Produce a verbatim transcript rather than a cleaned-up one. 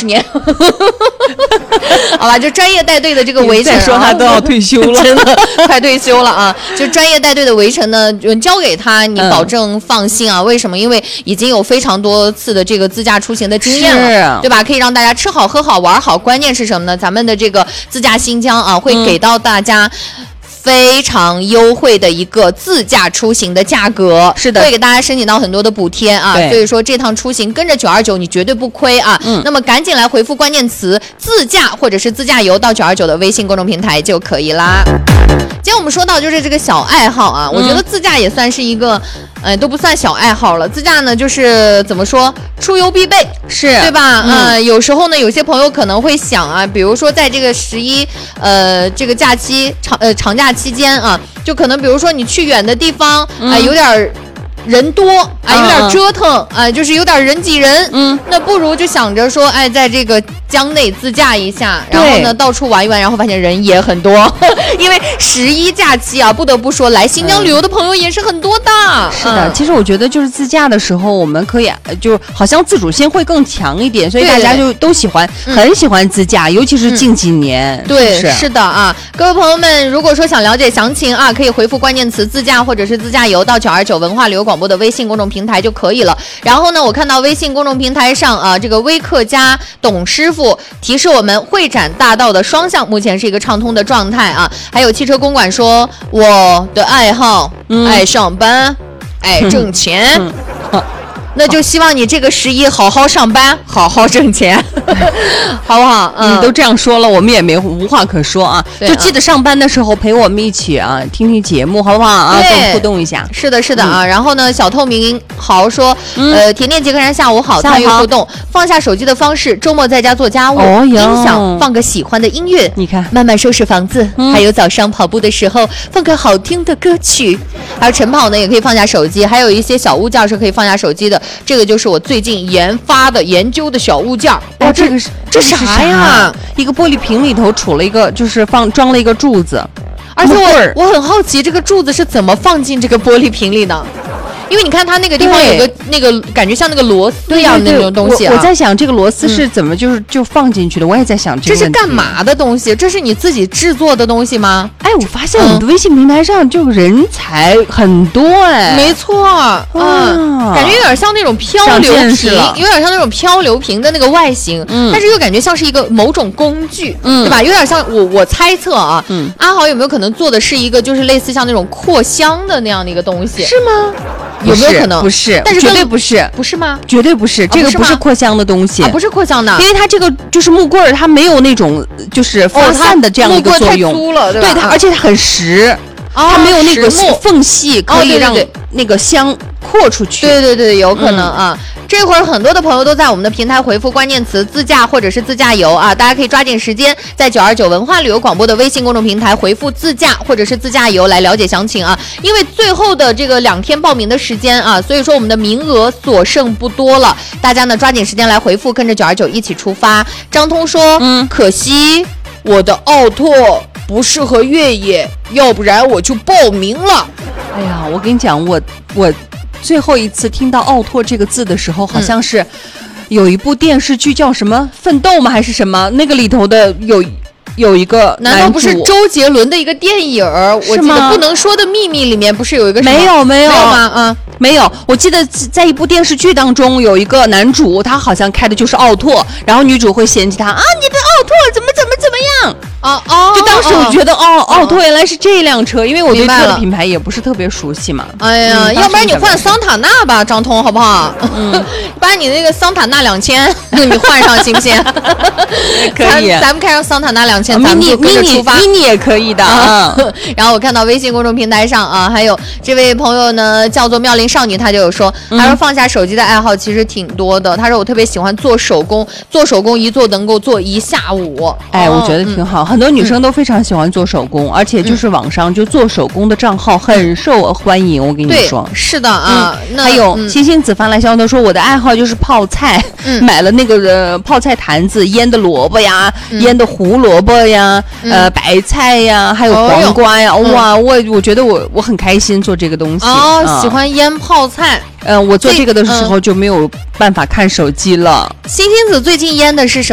十年。好吧，就专业带队的这个围城、啊， 再说他都要退休了， 真的快退休了啊！就专业带队的围城呢，就交给他，你保证放心啊。嗯、为什么？因为已经有非常多次的这个自驾出行的经验了，对吧？可以让大家吃好喝好玩好。关键是什么呢？咱们的这个自驾新疆啊，会给到大家。嗯非常优惠的一个自驾出行的价格， 是的， 会给大家申请到很多的补贴啊，所以说这趟出行跟着九二九你绝对不亏啊。嗯，那么赶紧来回复关键词自驾或者是自驾游到九二九的微信公众平台就可以啦。今天我们说到就是这个小爱好啊，我觉得自驾也算是一个。呃，都不算小爱好了。自驾呢，就是怎么说，出游必备， 是对吧？嗯、呃，有时候呢，有些朋友可能会想啊，比如说在这个十一呃这个假期长呃长假期间啊，就可能比如说你去远的地方啊、嗯呃，有点人多啊、呃，有点折腾啊、呃，就是有点人挤人，嗯，那不如就想着说，哎，在这个疆内自驾一下，然后呢到处玩一玩，然后发现人也很多，因为十一假期啊，不得不说来新疆旅游的朋友也是很多的。嗯、 是的，其实我觉得就是自驾的时候，我们可以就好像自主性会更强一点，所以大家就都喜欢， 嗯、 很喜欢自驾，尤其是近几年。 嗯、对， 是, 是的啊，各位朋友们，如果说想了解详情啊，可以回复关键词自驾或者是自驾游到九二九文化旅游广播的微信公众平台就可以了。然后呢，我看到微信公众平台上啊，这个微客家董师傅提示我们，会展大道的双向目前是一个畅通的状态啊。还有汽车公馆说，我的爱好、嗯、爱上班，爱挣钱。嗯嗯那就希望你这个十一好好上班，好好挣钱，好不好？嗯， 你都这样说了，我们也没无话可说啊。就记得上班的时候陪我们一起啊，听听节目，好不好啊？跟我们互动一下。 是的，是的啊。嗯、然后呢，小透明豪说，嗯、呃，甜甜杰克山下午好，参与互动，放下手机的方式，周末在家做家务，哦、音响放个喜欢的音乐， 你看， 慢慢收拾房子，嗯、还有早上跑步的时候放个好听的歌曲。还有晨跑呢，也可以放下手机，还有一些小物件是可以放下手机的。这个就是我最近研发的、研究的小物件。 哇，这个是这啥呀？ 一个玻璃瓶里头杵了一个，就是放装了一个柱子， 而且我我很好奇，这个柱子是怎么放进这个玻璃瓶里的？因为你看它那个地方有个那个感觉像那个螺丝一样的那种东西、啊、 我, 我在想这个螺丝是怎么就是、嗯、就放进去的，我也在想这个这是干嘛的东西？这是你自己制作的东西吗？ 哎，我发现我的微信平台上就人才很多哎， 没错，嗯，感觉有点像那种漂流瓶，有点像那种漂流瓶的那个外形，嗯，但是又感觉像是一个某种工具，嗯，对吧？有点像我我猜测啊，嗯，阿豪有没有可能做的是一个就是类似像那种扩香的那样的一个东西？ 是吗？ 有没有可能？ 不是， 但是绝对不是， 不是吗？ 绝对不是，这个不是扩香的东西， 啊、不是扩香的， 因为它这个就是木棍儿，它没有那种就是发散的这样一个作用， 哦、木棍太粗了，对吧？ 对它，而且它很实，哦、它没有那个缝隙可以让那个香扩出去。 对对对，有可能、嗯、啊。这会儿很多的朋友都在我们的平台回复关键词自驾或者是自驾游啊，大家可以抓紧时间在九二九文化旅游广播的微信公众平台回复自驾或者是自驾游来了解详情啊。因为最后的这个两天报名的时间啊，所以说我们的名额所剩不多了，大家呢抓紧时间来回复，跟着九二九一起出发。张通说，嗯，可惜我的奥拓不适合越野，要不然我就报名了。 哎呀，我跟你讲，我我。最后一次听到奥拓这个字的时候，好像是有一部电视剧叫什么《奋斗》吗？还是什么？那个里头的有有一个男主， 难道不是周杰伦的一个电影？我记得《不能说的秘密》里面不是有一个什么？ 没有没有没有吗？嗯， 没有。我记得在一部电视剧当中有一个男主，他好像开的就是奥拓，然后女主会嫌弃他啊，你的奥拓怎么怎么怎么样？ 哦哦， 就当时我觉得哦，哦奥拓原来是这辆车，因为我对车的品牌也不是特别熟悉嘛。 哎呀，嗯、要不然你换桑塔纳吧，张通，好不好？嗯，把你那个桑塔纳两千你换上行不行？ 可以， 咱, 咱们开上桑塔纳两千，咱们就跟着出发。 mini 也可以的啊。 然后我看到微信公众平台上啊，还有这位朋友呢，叫做妙龄少女，她就有说，她说放下手机的爱好其实挺多的。她说我特别喜欢做手工，做手工一做能够做一下午。 哎，我觉得挺好。嗯，很多女生都非常喜欢做手工，嗯、而且就是网上就做手工的账号很受欢迎。我跟你说， 是的啊。 嗯、还有、嗯、星星子发来消息说，我的爱好就是泡菜，嗯、买了那个、呃、泡菜坛子，腌的萝卜呀，嗯、腌的胡萝卜呀，嗯、呃白菜呀，还有黄瓜呀。哦、哇，我我觉得我我很开心做这个东西。 哦，嗯、喜欢腌泡菜。 呃，我做这个的时候就没有办法看手机了。 星星子最近腌的是什么？